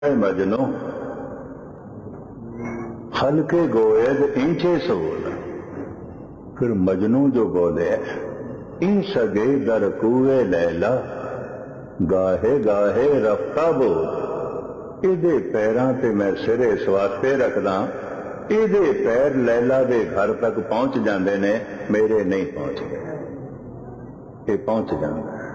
मजनू हल्के गोयद इंचे सोल। फिर मजनू जो बोले इन सगे दर कुए लैला गाहे गाहे रफ्ता बोल। इहदे पैरां ते मैं सिरे स्वास्ते रखदा, इहदे पैर लैला दे घर तक पहुंच जांदे ने, मेरे नहीं पहुंचदे। ये पहुंच जांदा है,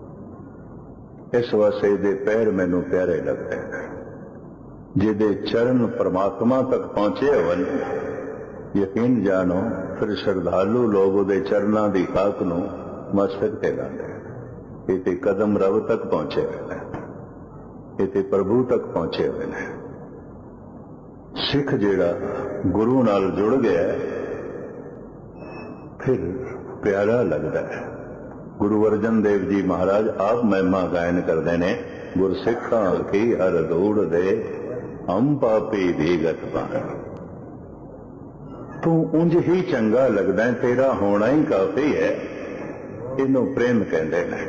इस वास्ते इहदे पैर मैनू प्यारे लगदे हैं। जिहदे चरण परमात्मा तक पहुंचे होवन, यकीन जानो फिर श्रद्धालु लोग उहदे चरणां दी खाक नूं मस्तक ते लांदे। इते कदम रब तक पहुंचे हुए ने, इते प्रभु तक पहुंचे हुए ने। सिख जिहड़ा गुरु नाल जुड़ गया फिर प्यारा लगदा है। गुरु अर्जन देव जी महाराज आप महिमा गायन करते ने, गुरसिखां की हर दौड़ दे हम पापी भीगत पान। तू उंज ही चंगा लगदा है, तेरा होना ही काफी है। इनू प्रेम कहते हैं।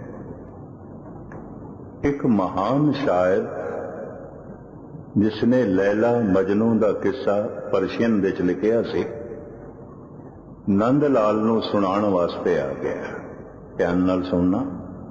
एक महान शायर जिसने लैला मजनू का किस्सा परशियन विच लिखिया सी, नंद लाल नू सुनाण वास्ते आ गया। ध्यान नाल सुनना।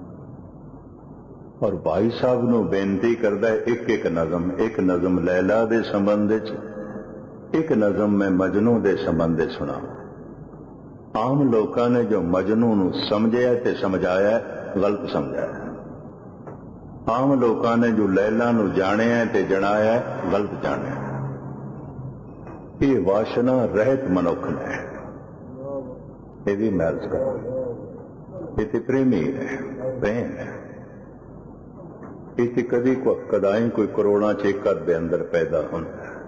और भाई साहब नू बेनती करदा है, एक नज़म लैला दे संबंध विच, एक नज़म मैं मजनू दे संबंध विच सुना। आम लोगों ने जो मजनू नू समझिया ते समझाया, गलत समझाया। आम लोगों ने जो लैला नू जानिया ते जनाया, गलत जानिया। ये वासना रहत मनुख ने, ये भी महज कर इति प्रेमी है, प्रेम है। इति कदी कदाई कोई करोड़ा चेकर दे अंदर पैदा होता है।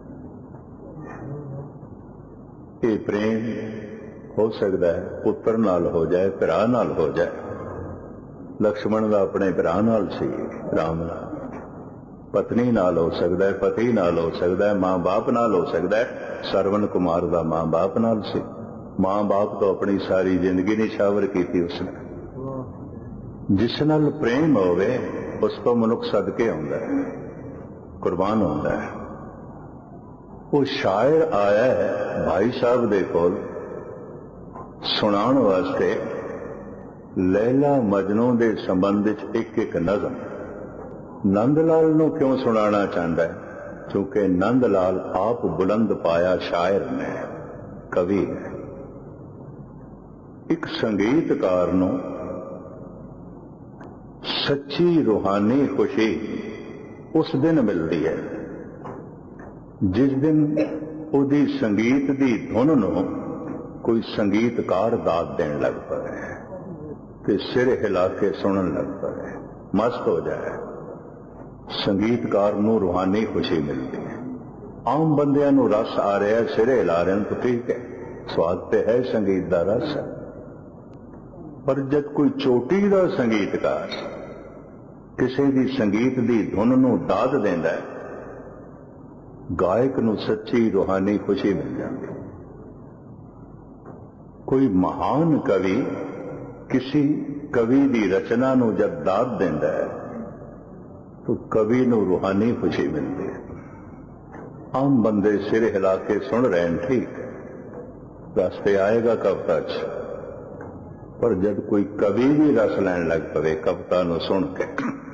ये प्रेम हो सकता है पुत्र नाल हो जाए, भरा नाल हो जाए। लक्ष्मण का अपने भरा नाल सी, राम नाल। पत्नी नाल हो सकता है, पति नाल हो सकता है, मां बाप नाल हो सकता है। सरवण कुमार का मां बाप नाल सी। मां बाप तो अपनी सारी जिंदगी निछावर की थी उसने। जिस नाल प्रेम होवे उस तो मनुख सदके आउंदा है, कुर्बान होता है। वो शायर आया है भाई साहब दे कोल सुनाण वास्ते लैला मजनू दे संबंध च एक नज़म। नंद लाल नू क्यों सुनाना चाहता है? क्योंकि नंद लाल आप बुलंद पाया शायर ने, कवि है। एक संगीतकार नू सच्ची रूहानी खुशी उस दिन मिलती है जिस दिन उदी संगीत दी धुन नू कोई संगीतकार दाद देन लग पए ते सिर हिला के सुनन लग पए, मस्त हो जाए। संगीतकार नू रूहानी खुशी मिलती है। आम बंदियां नू रस आ रहा है, सिर हिला रहे हैं, तो ठीक है, स्वाद ते है संगीत दा रस। पर जब कोई चोटी दा संगीतकार किसी दी संगीत दी धुन नू दाद देंदा है, गायक नू सच्ची रूहानी खुशी मिल जाती। कोई महान कवि किसी कवि दी रचना नू जब दाद देंदा है तो कवि नू रूहानी खुशी मिलती है। आम बंदे सिर हिला के सुन रहे हैं, ठीक, रास्ते आएगा कविता च। पर जब कोई कवि भी रस लैन लग पवे कविता नू सुन के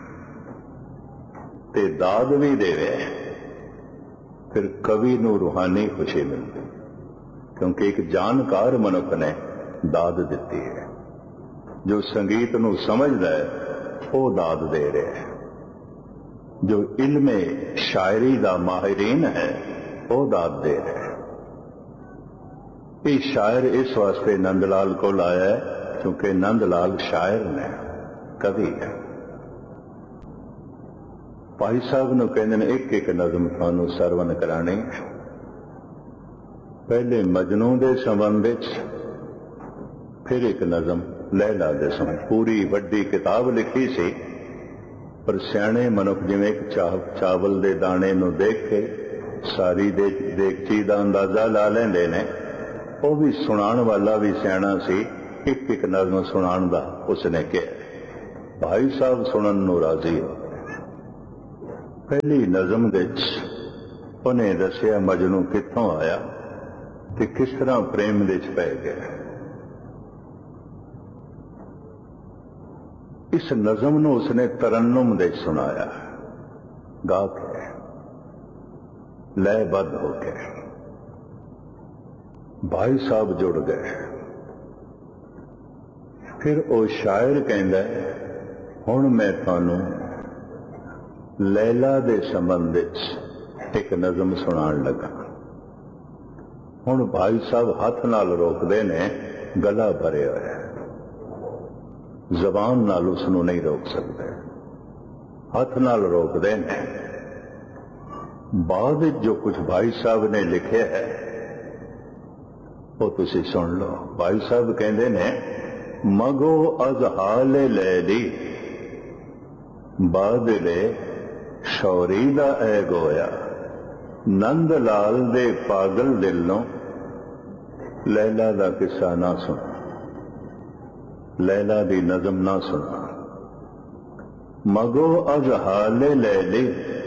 ते दाद भी देवे, फिर कवि नू रूहानी खुशी मिलती। क्योंकि एक जानकार मनुख ने दाद दी है। जो संगीत नू समझदा है वो दाद दे रहा है। जो इल्मे शायरी दा माहिरीन है वो दाद दे रहा है। ये शायर इस वास्ते नंदलाल को लाया है क्योंकि नंदलाल शायर ने, कवि है। भाई साहब नू कहंदे ने एक नज़म थानू सरवण करानी। पहले मजनू दे संबंध विच, फिर एक नज़म लैला दे संबंध। पूरी वड्डी किताब लिखी सी, पर सियाणे मनुख जिवें एक चावल दे दाणे नू देख के सारी देगची दा अंदाजा ला लेंदे ने, वो भी सुनाण वाला भी सियाणा सी। एक नज़म सुनाण दा उसने कहा। भाई साहब सुनन नू राजी हो। पहली नज़म विच उन्हें दसिया मजनू कित्थों आया ते किस तरह प्रेम दे च पै गया। इस नज़म नूं उसने तरन्नुम दे सुनाया, गा के लयबद्ध हो के। भाई साहब जुड़ गए। फिर वो शायर कहंदा हुण मैं तुहानूं लैला दे संबंध विच एक नज़म सुनाण लगा। हुण भाई साहब हथ नाल रोकदे ने, गला भरिया होया, जबान नाल उसनूं नहीं रोक सकते, हथ नाल रोकदे ने। बाद विच जो कुछ भाई साहब ने लिखिया है वो तुसीं सुन लो। भाई साहब कहंदे ने, मगो अज हाले लैली बादले शौरी दा ऐ गोया, नंद लाल दे पागल दिलों लैला दा किस्सा ना सुना, लैला दी नज़म ना सुना। मगो अज हाले लैली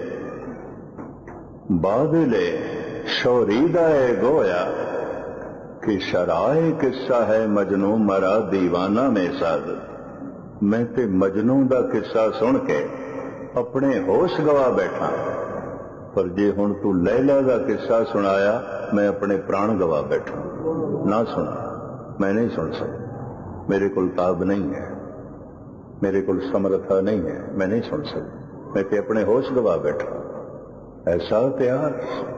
बादले शौरी दा ऐ गोया, कि शराए किस्सा है मजनू मरा दीवाना में साद। मैं ते मजनू दा किस्सा सुन के अपने होश गवा बैठा, पर जे हुण तू लैला दा किस्सा सुनाया मैं अपने प्राण गवा बैठा। ना सुना, मैं नहीं सुन सकता, मेरे कोल ताब नहीं है, मेरे कोल समर्था नहीं है, मैं नहीं सुन सकता, मैं ते अपने होश गवा बैठा। ऐसा प्यार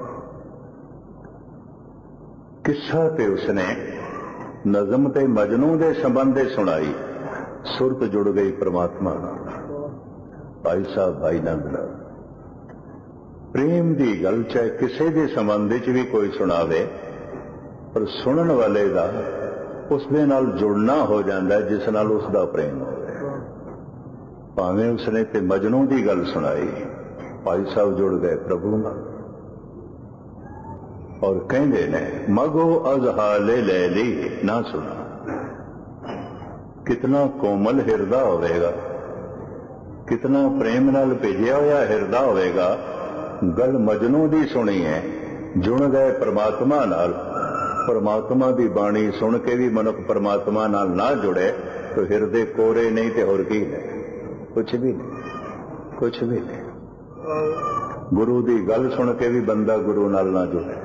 किस्सा ते उसने नज़म ते मजनू दे संबंध सुनाई, सुरत जुड़ गई परमात्मा नाल। भाई साहब भाई नंद नाल प्रेम दी गल चाहे किसी दे संबंध च भी कोई सुनावे, पर सुनन वाले दा उस दे नाल जुड़ना हो जाता है जिस नाल उसदा प्रेम होवे। भावें उसने ते मजनू दी गल सुनाई, भाई साहब जुड़ गए प्रभु नाल और कहंदे ने, मगो अजहाले लैली ना सुना। कितना कोमल हिरदा होवेगा, कितना प्रेम नाल भेजिया होया हिरदा होवेगा। गल मजनू दी सुनी है, जुड़ गए परमात्मा नाल। परमात्मा दी बाणी सुन के भी मनुख परमात्मा नाल ना जुड़े तो हिरदे कोरे नहीं ते होर की ने, कुछ भी नहीं, कुछ भी नहीं। गुरु दी गल सुन के भी बंदा गुरु नाल ना जुड़े,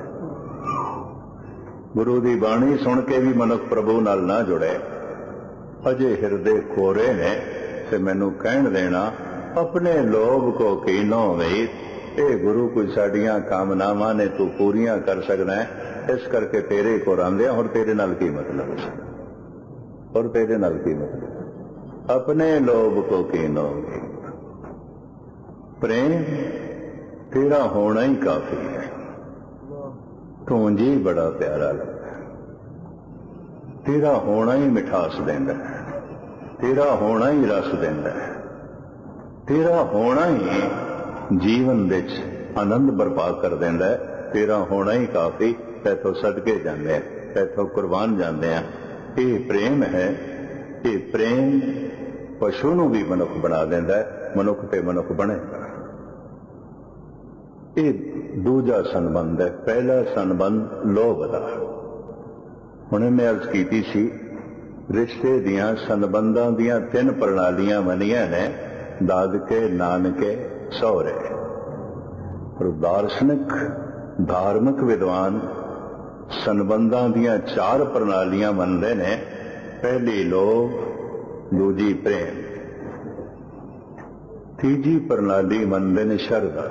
गुरु दी बाणी सुन के भी मनुख प्रभु नाल ना जुड़े, अजे हिरदे कोरे ने। ते मैनू कहण देना, अपने लोभ को कीनो वही, ए गुरु कोई साडियां कामनावां ने तू पूरियां कर सकदा है, इस करके तेरे को आंदे और तेरे नाल की मतलब, और तेरे नाल की मतलब। अपने लोभ को कीनो वही, प्रेम तेरा होना ही काफी है। तूं जी बड़ा प्यारा लगता है, तेरा होना ही मिठास देंदा है, तेरा होना ही रस देंदा है, तेरा होना ही जीवन विच आनंद बर्पा कर देंदा है। तेरा होना ही काफी, तैथों सदके जांदे हैं, तैथों कुर्बान जांदे हैं। ये प्रेम है, ये प्रेम पशु नूं भी मनुख बना देंदा है, मनुख ते मनुख बनेगा। ये दूजा संबंध है। पहला संबंध लोभ दा। हुणे मैं अर्ज कीती सी, रिश्ते दियां संबंधां दियां तीन प्रणालियां बनियां ने, दादके नानके सौरे। और दार्शनिक धार्मिक विद्वान संबंधां दियां चार प्रणालियां मनदे ने। पहली लोभ, दूजी प्रेम, तीजी प्रणाली मनदे ने शरधा।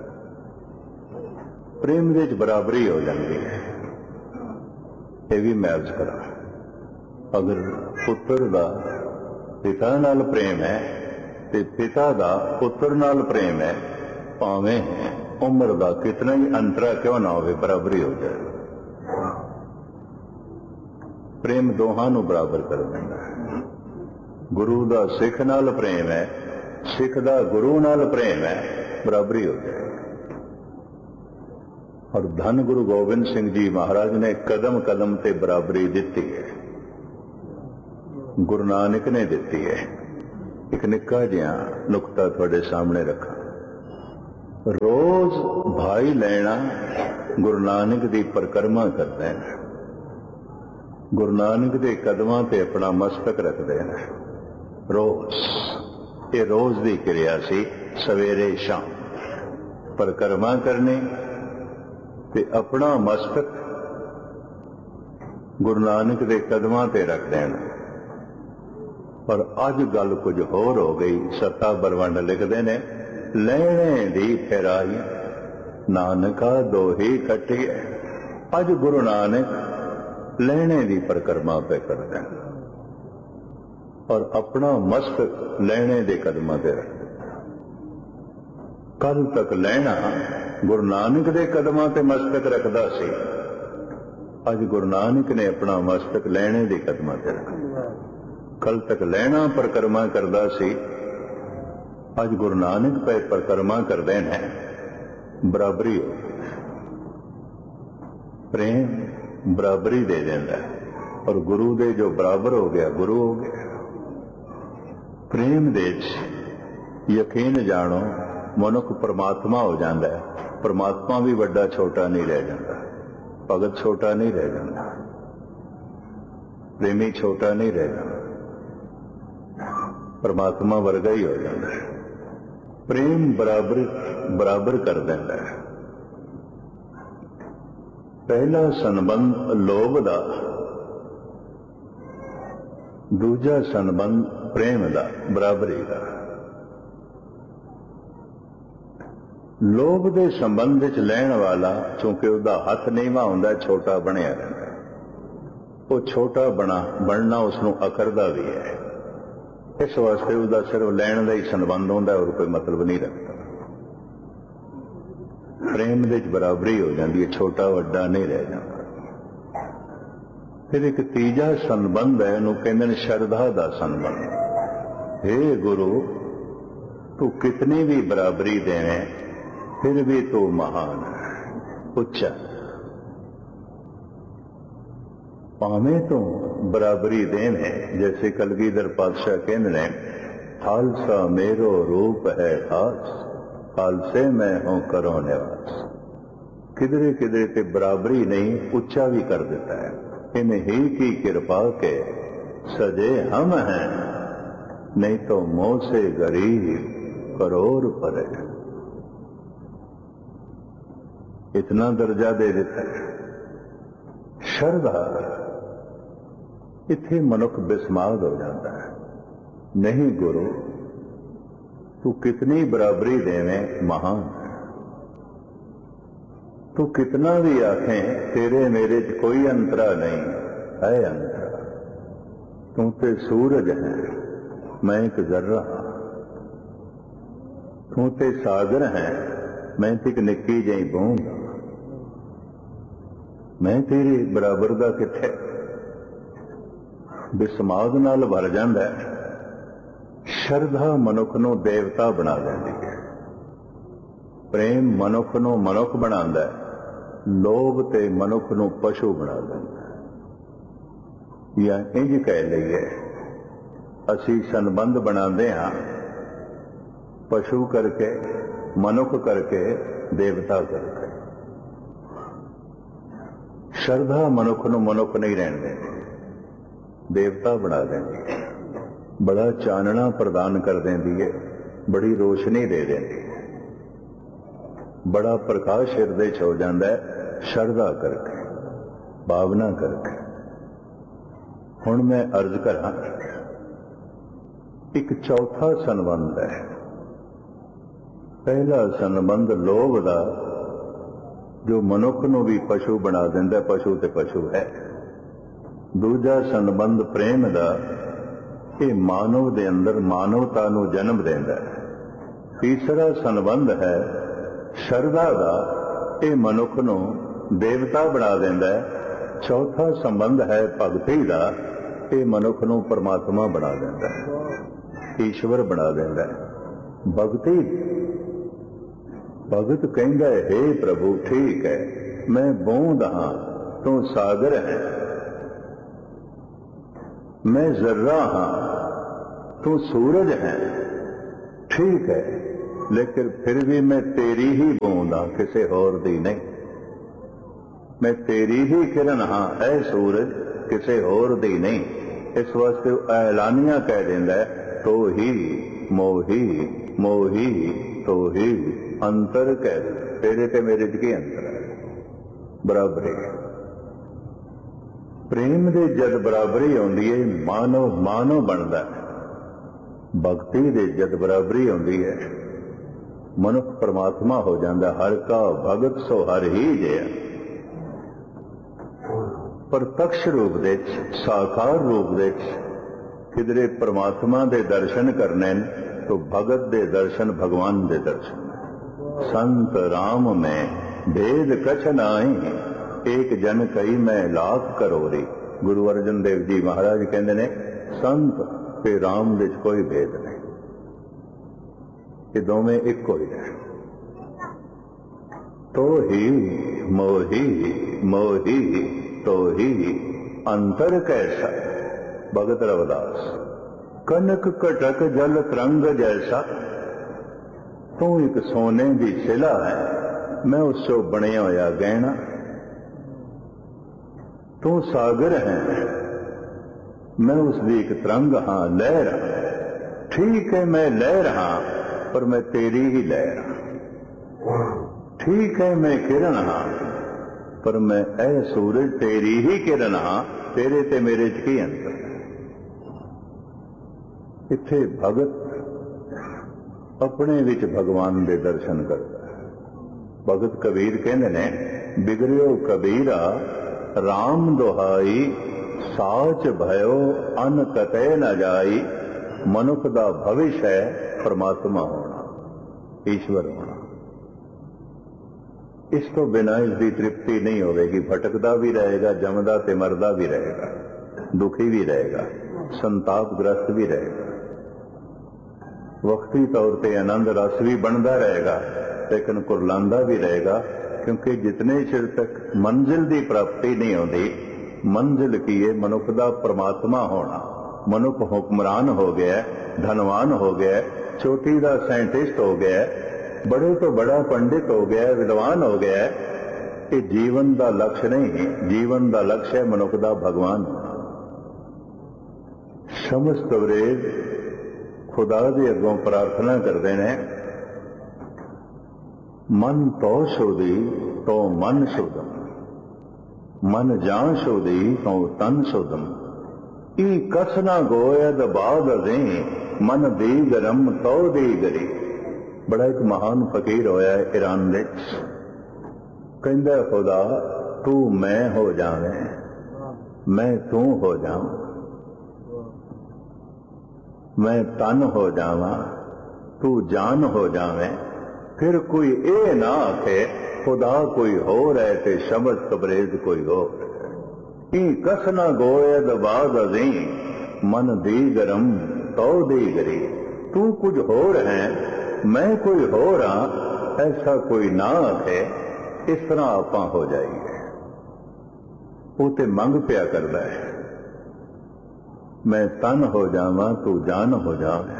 प्रेम विच बराबरी हो जाती है। यह भी मैं अर्ज करा, अगर पुत्र दा पिता नाल प्रेम है ते पिता दा पुत्र नाल प्रेम है, भावें उम्र दा कितना ही अंतरा क्यों ना हो, बराबरी हो जाए। प्रेम दोहां नूं बराबर कर देंदा है। गुरु दा सिख नाल प्रेम है, सिख दा गुरु नाल प्रेम है, बराबरी हो जाए। और धन गुरु गोबिंद सिंह जी महाराज ने कदम कदम ते बराबरी दी है, गुरु नानक ने दी है। एक निक्का जिहा नुकता थोड़े सामने रखा। रोज भाई लेना गुरु नानक दी परिक्रमा करते हैं, गुरु नानक दे कदमां ते अपना मस्तक रखते हैं। रोज ये रोज दी क्रिया सी, सवेरे शाम परिक्रमा करनी ते अपना मस्तक गुरु नानक दे कदमां ते रख देना। पर अज गल कुछ होर हो गई। सत्ता बरवंड लिखते ने, लैणे दी फिराई नानका दोही खट्टी है। अज गुरु नानक लैणे दी परिक्रमा पे करते हैं और अपना मस्तक लैणे दे कदमां ते रख। कल तक लैना गुरु नानक दे कदमां ते मस्तक रखदा सी, अज गुरु नानक ने अपना मस्तक लैणे दे कदमां ते रखा। कल तक लैना परिक्रमा करदा सी, अज गुरु नानक पे परिक्रमा करदे ने। बराबरी हो, प्रेम बराबरी दे देंदा और गुरु दे जो बराबर हो गया गुरु हो गया। प्रेम दे यकीन जानो मनुख परमात्मा हो जाता है। परमात्मा भी बड़ा छोटा नहीं रह जाता, भगत छोटा नहीं रह जाता, प्रेमी छोटा नहीं रह जाता, परमात्मा वर्गा ही हो जाता है। प्रेम बराबर बराबर कर देता है। पहला संबंध लोभ दा, दूजा संबंध प्रेम दा, बराबरी दा। लोभ दे संबंध च लैण वाला चूंकि उसका हथ नीवा हुंदा, छोटा बनिया रहंदा। वो छोटा बनना उसनूं अकरदा भी है। इस वास्ते उसका सिर्फ लैण का ही संबंध होंदा और कोई मतलब नहीं रखता। प्रेम दे बराबरी हो जाती है, छोटा वड्डा नहीं रह जाता। फिर एक तीजा संबंध है, इहनूं कहंदे ने शरधा का संबंध। हे गुरु, तू कितनी भी बराबरी देवे फिर भी तू महान है, उच्चा। भावें तो बराबरी देवे, जैसे कलगीधर पातशाह कहते हैं, खालसा मेरो रूप है खास, खालसे मैं हूं करो निवास। किधरे किधरे ते बराबरी नहीं, उच्चा भी कर देता है। इन ही की कृपा के सजे हम हैं, नहीं तो मोह से गरीब करोड़ परे। इतना दर्जा दे देता है। श्रद्धा इत्थे मनुख बिस्माद हो जाता है। नहीं गुरु, तू कितनी बराबरी देवें महान है। तू कितना भी आखें तेरे मेरे च कोई अंतरा नहीं है, अंतरा। तू ते सूरज है, मैं एक जर्रा। तू ते सागर है, मैं ते एक निक्की जही बूंद। मैं तेरे बराबर दा किथे। बिस्माद नाल भर जांदा है। श्रद्धा मनुख नूं देवता बना देंदी है। प्रेम मनुख नूं मनुख बनांदा है। लोभ ते मनुख नूं पशु बना देंदा है। या इंज कह लईए, असी संबंध बनांदे हां पशु करके, मनुख करके, देवता करके। श्रद्धा मनुख नूं मनुख नहीं रहण देंदी, देवता बना देंदी है। बड़ा चानना प्रदान कर देंदी है, बड़ी रोशनी दे देंदी है, बड़ा प्रकाश हिरदे च हो जाता है श्रद्धा करके, भावना करके। हुण मैं अर्ज करा, एक चौथा संबंध है। पहला संबंध लोभ का, जो मनुख नूं भी पशु बना देंदा, पशु ते पशु है। दूजा संबंध प्रेम का, ये मानव दे अंदर मानवता नूं जन्म देंदा है। तीसरा संबंध है श्रद्धा का, ये मनुख नूं देवता बना देंदा है। चौथा संबंध है भगती का, ये मनुख नूं परमात्मा बना देंदा है, ईश्वर बना देंदा है। भगती, भगत कहंदा है, हे प्रभु ठीक है, मैं बूंद हां, तू सागर है। मैं जर्रा हां, तू सूरज है। ठीक है, लेकिन फिर भी मैं तेरी ही बूंद हाँ, किसी होर दी नहीं। मैं तेरी ही किरण हाँ ऐ सूरज, किसी होर दी नहीं। इस वास्ते ऐलानिया कह देंदा है, तो ही मोही मोही तो ही अंतर कह दे। तेरे ते मेरे च की अंतर है? बराबरी। प्रेम दे जद बराबरी आउंदी है मानव मानव बनदा है। भगती दे जद बराबरी आउंदी है मनुख परमात्मा हो जाता। हर का भगत सो हर ही जिया। प्रत्यक्ष रूप दे साकार रूप दे किधरे परमात्मा दे दर्शन करने तो भगत दे दर्शन भगवान दे दर्शन। संत राम में भेद कछ नाई, एक जन कई मैं लाख करोड़ी। गुरु अर्जन देव जी महाराज कहते ने संत ते राम दे कोई भेद नहीं, ये दोवें इको ही है। तो ही मोही मोही तो ही अंतर कैसा। भगत रविदास। कनक कटक जल तरंग जैसा, तू एक सोने की शिला है, मैं उससे बनया होया गहना। तू सागर है, मैं उसकी एक तरंग हाँ लहर। ठीक है मैं लहर हाँ, पर मैं तेरी ही लहर हाँ। ठीक है मैं किरण हाँ, पर मैं ऐ सूरज तेरी ही किरण हाँ। तेरे ते मेरे च की अंतर है? इत्थे भगत अपने विच भगवान दे दर्शन करता है। भगत कबीर कहते ने, बिगड़ियो कबीरा राम दुहाई, साच भयो अन कते न जाई। मनुख दा भविष्य है परमात्मा होना, ईश्वर होना। इस तो बिना इसकी तृप्ति नहीं होगी। भटकदा भी रहेगा, जमदा ते मरदा भी रहेगा, दुखी भी रहेगा, संतापग्रस्त भी रहेगा। वक्ती तौर पे आनंद रस भी बनता रहेगा, लेकिन कुरलांदा भी रहेगा। क्योंकि जितने चिर तक मंजिल की प्राप्ति नहीं होती, मंजिल की है मनुख का परमात्मा होना। मनुख हुक्मरान हो गया, धनवान हो गया, चोटी का साइंटिस्ट हो गया, बड़े तो बड़ा पंडित हो गया, विद्वान हो गया। ये जीवन का लक्ष्य नहीं है। जीवन का लक्ष्य है मनुख का भगवान होना। समस्त वेद खुदा के अगों प्रार्थना करते हैं, मन तो शुद्धि तो मन शुद्धम, मन जान शुद्धि तो तन शुद्धम। ई कसना गोयद बाद दे, मन दी गरम तो दी गरी। बड़ा एक महान फकीर होया है ईरान दे, कहंदा खुदा तू मैं हो जावे, मैं तू हो जाऊं, मैं तन हो जावा, तू जान हो जावे। फिर कोई ए ना आखे खुदा कोई होर है ते शब्द तबरेज कोई होर। ई कसना गोयद बाद अजी, मन दी गरम तो दी गरी। तू कुछ होर है, मैं कोई होर हाँ, ऐसा कोई ना आखे। इस तरह आपां हो जाइए। वो ते मंग पिया करता है, मैं तन हो जावा तू जान हो जावे,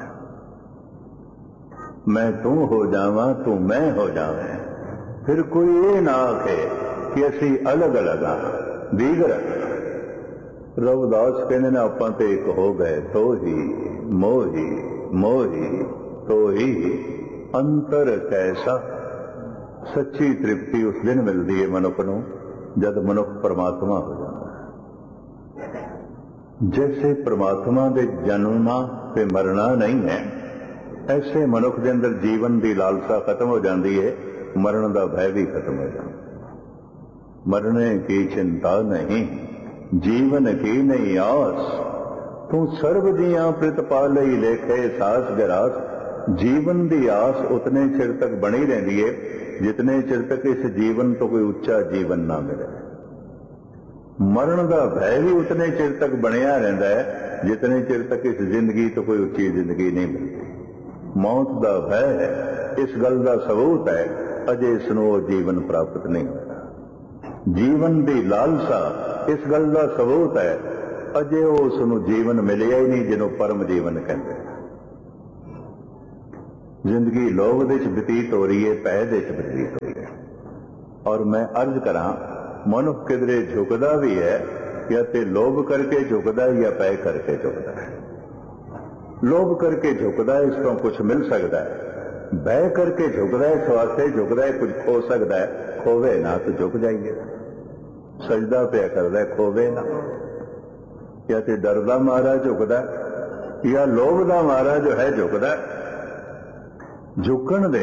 मैं तू हो जावा तू मैं हो जावे। फिर कोई ये ना आखे कि असी अलग अलग हाँ, दीगर। रविदास कहने ने आपां ते एक हो गए, तो ही मोही मोही तो ही अंतर कैसा। सच्ची तृप्ति उस दिन मिलती है मनुख को जब मनुख परमात्मा हो जाता है। जैसे परमात्मा के जन्मना ते मरना नहीं है, ऐसे मनुख के अंदर जीवन की लालसा खत्म हो जाती है, मरण का भय भी खत्म हो जाता है। मरने की चिंता नहीं, जीवन की नहीं आस। तू सर्व दियां प्रतिपालई लेखे सास गरास। जीवन की आस उतने चिर तक बनी रहती है जितने चिर तक इस जीवन तो कोई उच्चा जीवन ना मिले। मरण का भय भी उतने चिर तक बनया रहता है जितने चिर तक इस जिंदगी तो कोई उच्ची जिंदगी नहीं मिलती। मौत का भय है, इस गल का सबूत है अजे इसनों जीवन प्राप्त नहीं होगा। जीवन की लालसा इस गल का सबूत है अजे उसनों जीवन मिलिया ही नहीं, जिन्हों परम जीवन कहते हैं। जिंदगी लोभ दे च बतीत हो रही है, भै दे च बतीत हो रही है। और मैं अर्ज करा, मनुख किधरे झुकदा भी है या ते लोभ करके झुकदा है या भय करके झुकदा है। लोभ करके झुकदा है, इसको कुछ मिल सकता है। भय करके झुकदा है, इस वास्ते झुकदा है कुछ खो सकता है। खोवे ना तो झुक जाइए। सजदा पे करदा है, खोवे ना। या ते डर दा मारा झुकदा है या लोभ दा मारा जो है झुकदा है। झुकण दे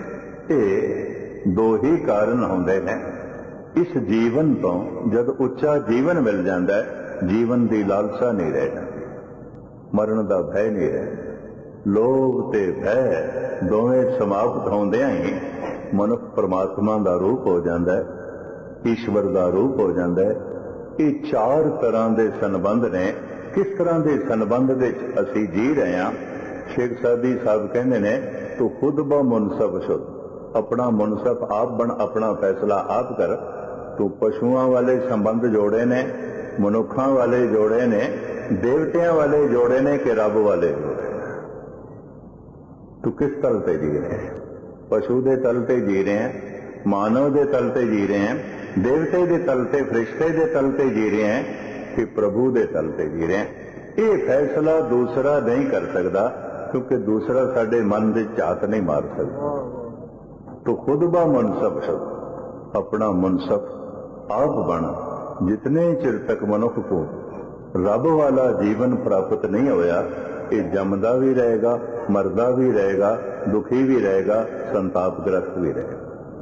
दो ही कारण होंदे हैं। इस जीवन तो जब उच्चा जीवन मिल जाता है, जीवन की लालसा नहीं रह जाती, मरण का भय नहीं रह। लोभ ते भय दोवें समाप्त होंदियां ही मनुष्य परमात्मा का रूप हो जाता है, ईश्वर का रूप हो जाता है। ये चार तरह के संबंध ने। किस तरह के संबंध दे असी जी रहे हैं? शेख सादी साहब कहते ने, तू खुद ब मुनसफ शुद्ध, अपना मुनसफ आप बन, अपना फैसला आप कर। तू पशुओं वाले संबंध जोड़े ने, मनुखा वाले जोड़े ने, देवतियां वाले जोड़े ने कि रब वाले जोड़े ने? तू किस तल पे जी रहे हैं? पशु के तल पे जी रहे हैं, मानव के तल पे जी रहे हैं, देवते के तल पे, फरिश्ते के तल पे जी रहे हैं कि प्रभु के तल पे जी रहे हैं? ये फैसला दूसरा नहीं कर सकता, क्योंकि दूसरा साडे मन की झात नहीं मार सकता। तो खुद ब मुनसफ शुद्ध, अपना मुनसफ आप बन। जितने चिर तक मनुख को रब वाला जीवन प्राप्त नहीं होया, ये जमदा भी रहेगा, मरदा भी रहेगा, दुखी भी रहेगा, संतापग्रस्त भी रहेगा।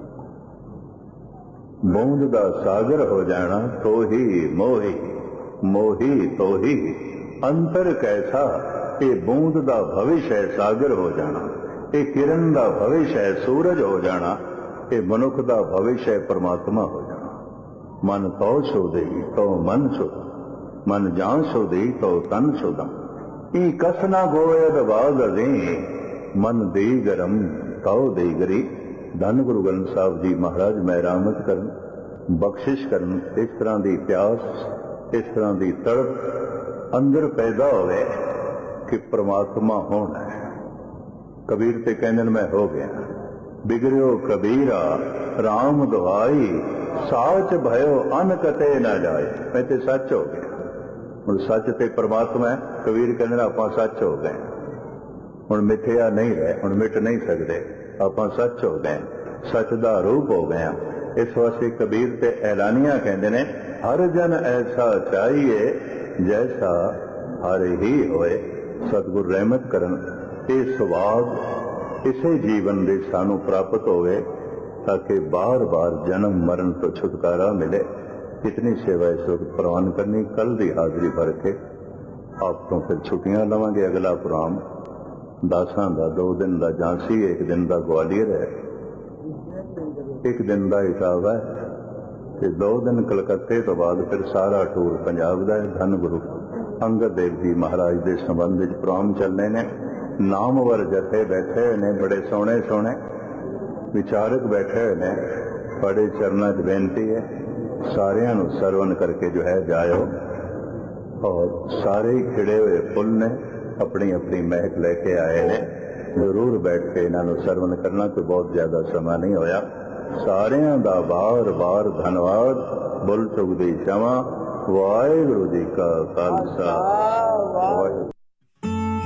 बूंद का सागर हो जाना तो ही मोही, मोही तो ही अंतर कैसा। ये बूंद का भविष्य है सागर हो जाना, ये किरण का भविष्य है सूरज हो जाना, ये मनुख का भविष्य है परमात्मा हो जाना। मन तो शोधे तो मन शुद्ध, मन जान शोधे तो तन शुद्ध। ई कसना गोयद बाग दे, मन दे गरम तो दे गरी। धन गुरु ग्रंथ साहब जी महाराज मेहरामत करन, बख्शिश करन। इस तरह की प्यास, इस तरह की तड़प अंदर पैदा होवे कि परमात्मा होना है। कबीर ते कहने मैं हो गया, बिगड़ो कबीरा राम दुहाई, साच भयो अन कते ना जाए। मैं ते सच हो गया। हुण सच ते परमात्मा है। कबीर कहने आपां सच हो गए, हुण मिथ्या नहीं रहे, हुण मिट नहीं सकते, आपां सच हो गए, सच दा रूप हो गए। इस वास्ते कबीर ते ऐलानिया कहते ने, हर जन ऐसा चाहिए जैसा हर ही होए। सतगुरु रहमत करन ये स्वाद इसे जीवन दे सानू प्राप्त होवे, ताकि बार बार जन्म मरण तो छुटकारा मिले। इतनी सेवा इस वक्त प्रवान करनी। कल की हाजिरी भर के आप तो फिर छुट्टियां लवांगे। अगला प्रोग्राम 10 का 2 दिन का झांसी, 1 दिन का ग्वालियर है, 1 दिन का इटावा है, ते 2 दिन कलकत्ते तो बाद फिर सारा टूर पंजाब का है। धन गुरु अंगद देव जी महाराज के संबंध में प्रोग्राम चलने ने। नामवर जथे बैठे हुए ने, बड़े सोहने सोहने विचारक बैठे हुए ने। बड़े चरणों च बेनती है, सारियां नूं सरवण करके जो है जाओ। और सारे ही खिड़े हुए फुल ने, अपनी अपनी महक लेके आए ने। जरूर बैठ के इन्हों सरवण करना, कोई बहुत ज्यादा समा नहीं होया। सारियां दा बार बार धन्यवाद। बुल चुगदी क्षमा। वाहिगुरू जी का खालसा।